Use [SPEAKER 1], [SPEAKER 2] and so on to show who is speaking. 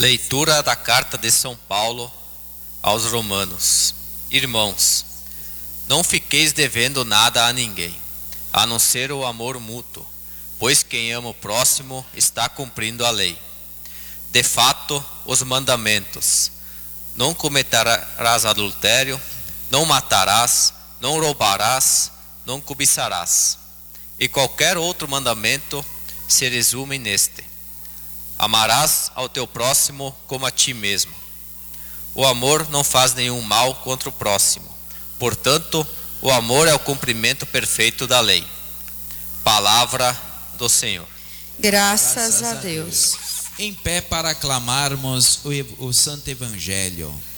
[SPEAKER 1] Leitura da carta de São Paulo aos Romanos. Irmãos, não fiqueis devendo nada a ninguém, a não ser o amor mútuo, pois quem ama o próximo está cumprindo a lei. De fato, os mandamentos: não cometerás adultério, não matarás, não roubarás, não cobiçarás, e qualquer outro mandamento se resume neste: amarás ao teu próximo como a ti mesmo. O amor não faz nenhum mal contra o próximo. Portanto, o amor é o cumprimento perfeito da lei. Palavra do Senhor.
[SPEAKER 2] Graças a Deus.
[SPEAKER 3] Em pé para aclamarmos o Santo Evangelho.